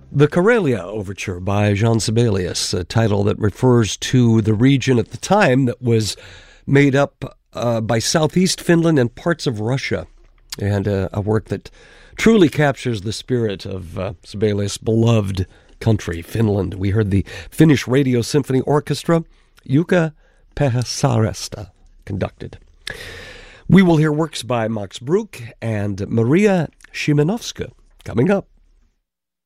The Karelia Overture by Jean Sibelius, a title that refers to the region at the time that was made up by southeast Finland and parts of Russia, and a work that truly captures the spirit of Sibelius' beloved country, Finland. We heard the Finnish Radio Symphony Orchestra, Jukka Pesäsaaresta, conducted. We will hear works by Max Bruch and Maria Szymanowska coming up.